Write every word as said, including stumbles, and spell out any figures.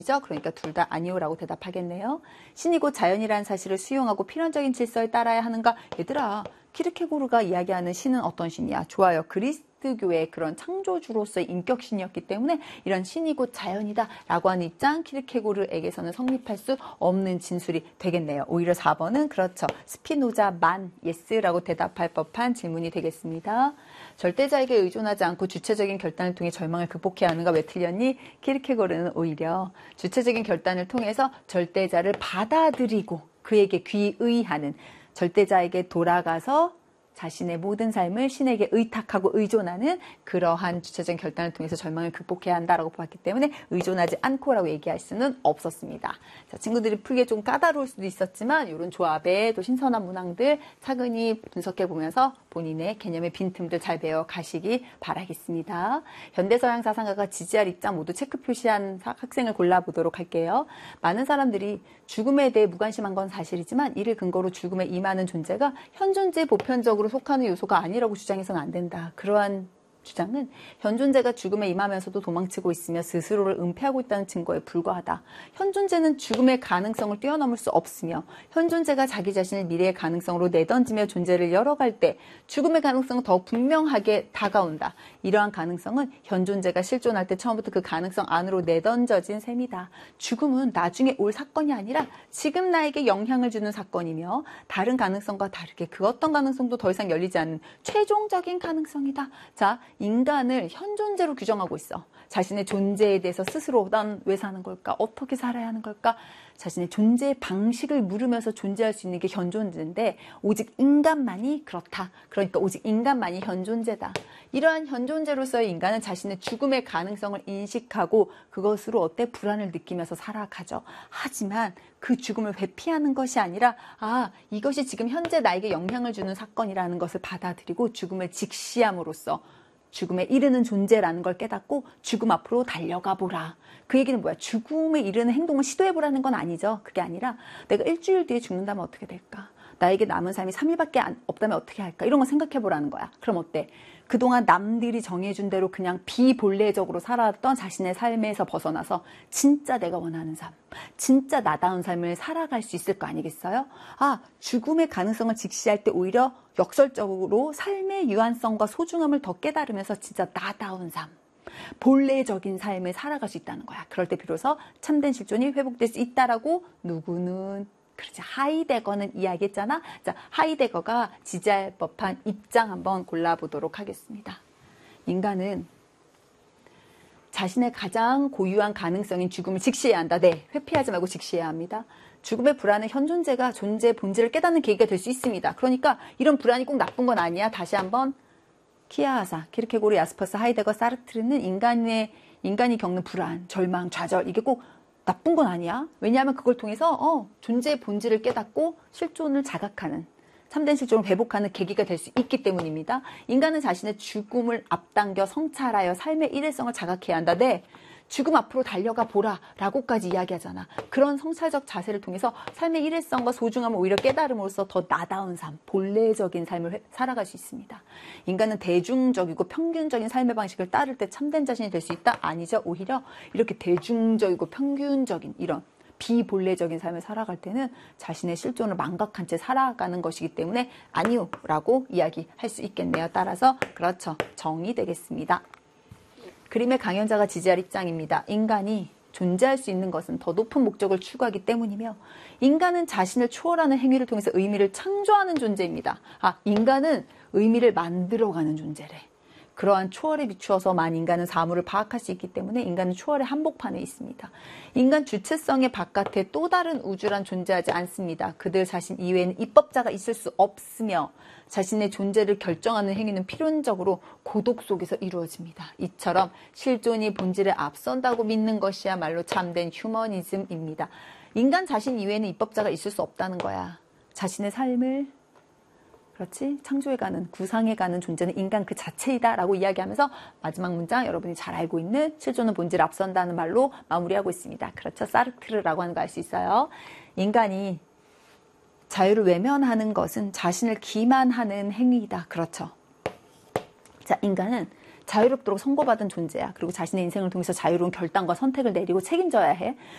그러니까 둘 다 아니오라고 대답하겠네요. 신이 곧 자연이라는 사실을 수용하고 필연적인 질서에 따라야 하는가? 얘들아, 키르케고르가 이야기하는 신은 어떤 신이야? 좋아요. 그리스도교의 그런 창조주로서의 인격신이었기 때문에 이런 신이 곧 자연이다 라고 하는 입장, 키르케고르에게서는 성립할 수 없는 진술이 되겠네요. 오히려 사 번은 그렇죠. 스피노자 만, 예스라고 대답할 법한 질문이 되겠습니다. 절대자에게 의존하지 않고 주체적인 결단을 통해 절망을 극복해야 하는가? 왜 틀렸니? 키르케고르는 오히려 주체적인 결단을 통해서 절대자를 받아들이고 그에게 귀의하는, 절대자에게 돌아가서 자신의 모든 삶을 신에게 의탁하고 의존하는 그러한 주체적인 결단을 통해서 절망을 극복해야 한다라고 보았기 때문에 의존하지 않고라고 얘기할 수는 없었습니다. 자, 친구들이 풀기에 좀 까다로울 수도 있었지만 이런 조합의 또 신선한 문항들 차근히 분석해 보면서 본인의 개념의 빈틈들 잘 배워 가시기 바라겠습니다. 현대서양 사상가가 지지할 입장 모두 체크 표시한 학생을 골라보도록 할게요. 많은 사람들이 죽음에 대해 무관심한 건 사실이지만 이를 근거로 죽음에 임하는 존재가 현존재 보편적으로 속하는 요소가 아니라고 주장해서는 안 된다. 그러한 주장은 현존재가 죽음에 임하면서도 도망치고 있으며 스스로를 은폐하고 있다는 증거에 불과하다. 현존재는 죽음의 가능성을 뛰어넘을 수 없으며 현존재가 자기 자신을 미래의 가능성으로 내던지며 존재를 열어갈 때 죽음의 가능성은 더 분명하게 다가온다. 이러한 가능성은 현존재가 실존할 때 처음부터 그 가능성 안으로 내던져진 셈이다. 죽음은 나중에 올 사건이 아니라 지금 나에게 영향을 주는 사건이며 다른 가능성과 다르게 그 어떤 가능성도 더 이상 열리지 않는 최종적인 가능성이다. 자, 인간을 현존재로 규정하고 있어. 자신의 존재에 대해서 스스로 난 왜 사는 걸까? 어떻게 살아야 하는 걸까? 자신의 존재의 방식을 물으면서 존재할 수 있는 게 현존재인데 오직 인간만이 그렇다. 그러니까 오직 인간만이 현존재다. 이러한 현존재로서의 인간은 자신의 죽음의 가능성을 인식하고 그것으로 어때? 불안을 느끼면서 살아가죠. 하지만 그 죽음을 회피하는 것이 아니라 아, 이것이 지금 현재 나에게 영향을 주는 사건이라는 것을 받아들이고 죽음을 직시함으로써 죽음에 이르는 존재라는 걸 깨닫고 죽음 앞으로 달려가 보라. 그 얘기는 뭐야? 죽음에 이르는 행동을 시도해보라는 건 아니죠. 그게 아니라 내가 일주일 뒤에 죽는다면 어떻게 될까? 나에게 남은 삶이 삼 일밖에 없다면 어떻게 할까? 이런 거 생각해보라는 거야. 그럼 어때? 그동안 남들이 정해준 대로 그냥 비본래적으로 살아왔던 자신의 삶에서 벗어나서 진짜 내가 원하는 삶, 진짜 나다운 삶을 살아갈 수 있을 거 아니겠어요? 아, 죽음의 가능성을 직시할 때 오히려 역설적으로 삶의 유한성과 소중함을 더 깨달으면서 진짜 나다운 삶, 본래적인 삶을 살아갈 수 있다는 거야. 그럴 때 비로소 참된 실존이 회복될 수 있다라고 누구는 그렇지, 하이데거는 이야기했잖아. 자, 하이데거가 지지할 법한 입장 한번 골라보도록 하겠습니다. 인간은 자신의 가장 고유한 가능성인 죽음을 직시해야 한다. 네, 회피하지 말고 직시해야 합니다. 죽음의 불안은 현존재가 존재의 본질을 깨닫는 계기가 될 수 있습니다. 그러니까 이런 불안이 꼭 나쁜 건 아니야. 다시 한번 키아하사, 키르케고르, 야스퍼스, 하이데거, 사르트르는 인간의, 인간이 겪는 불안, 절망, 좌절 이게 꼭 나쁜 건 아니야. 왜냐하면 그걸 통해서 어, 존재의 본질을 깨닫고 실존을 자각하는, 참된 실존을 회복하는 계기가 될 수 있기 때문입니다. 인간은 자신의 죽음을 앞당겨 성찰하여 삶의 일회성을 자각해야 한다. 네, 죽음 앞으로 달려가 보라 라고까지 이야기하잖아. 그런 성찰적 자세를 통해서 삶의 일회성과 소중함을 오히려 깨달음으로써 더 나다운 삶, 본래적인 삶을 회, 살아갈 수 있습니다. 인간은 대중적이고 평균적인 삶의 방식을 따를 때 참된 자신이 될 수 있다? 아니죠. 오히려 이렇게 대중적이고 평균적인 이런 비본래적인 삶을 살아갈 때는 자신의 실존을 망각한 채 살아가는 것이기 때문에 아니요 라고 이야기할 수 있겠네요. 따라서 그렇죠. 정이 되겠습니다. 그림의 강연자가 지지할 입장입니다. 인간이 존재할 수 있는 것은 더 높은 목적을 추구하기 때문이며 인간은 자신을 초월하는 행위를 통해서 의미를 창조하는 존재입니다. 아, 인간은 의미를 만들어가는 존재래. 그러한 초월에 비추어서만 인간은 사물을 파악할 수 있기 때문에 인간은 초월의 한복판에 있습니다. 인간 주체성의 바깥에 또 다른 우주란 존재하지 않습니다. 그들 자신 이외에는 입법자가 있을 수 없으며 자신의 존재를 결정하는 행위는 필연적으로 고독 속에서 이루어집니다. 이처럼 실존이 본질에 앞선다고 믿는 것이야말로 참된 휴머니즘입니다. 인간 자신 이외에는 입법자가 있을 수 없다는 거야. 자신의 삶을 그렇지? 창조해가는, 구상해가는 존재는 인간 그 자체이다 라고 이야기하면서 마지막 문장 여러분이 잘 알고 있는 실존은 본질을 앞선다는 말로 마무리하고 있습니다. 그렇죠? 사르트르라고 하는 거 알 수 있어요. 인간이 자유를 외면하는 것은 자신을 기만하는 행위이다. 그렇죠? 자, 인간은 자유롭도록 선고받은 존재야. 그리고 자신의 인생을 통해서 자유로운 결단과 선택을 내리고 책임져야 해.